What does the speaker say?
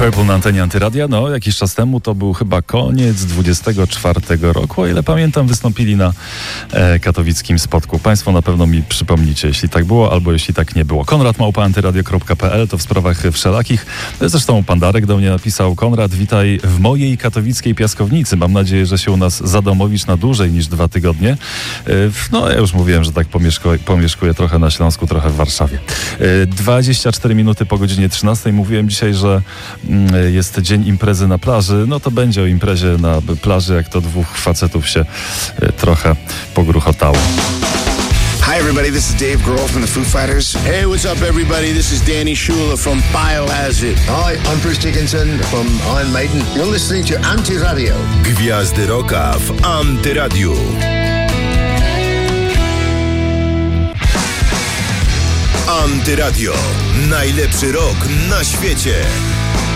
Purple na antenie Antyradia. No, jakiś czas temu, to był chyba koniec 24 roku, o ile pamiętam, wystąpili na katowickim spotku. Państwo na pewno mi przypomnicie, jeśli tak było, albo jeśli tak nie było. Konrad@antyradio.pl to w sprawach wszelakich. Zresztą pan Darek do mnie napisał: Konrad, witaj w mojej katowickiej piaskownicy. Mam nadzieję, że się u nas zadomowisz na dłużej niż 2 tygodnie. No, ja już mówiłem, że tak pomieszkuję trochę na Śląsku, trochę w Warszawie. 24 minuty po godzinie 13. Mówiłem dzisiaj, że jest dzień imprezy na plaży. No to będzie o imprezie na plaży, jak to dwóch facetów się trochę pogruchotało. Hi everybody, this is Dave Grohl from the Foo Fighters. Hey, what's up everybody? This is Danny Schuler from Biohazard. Hi, I'm Bruce Dickinson from Iron Maiden. You're listening to Antyradio. Gwiazdy Rocka w Antyradiu. Antyradio. Najlepszy rok na świecie.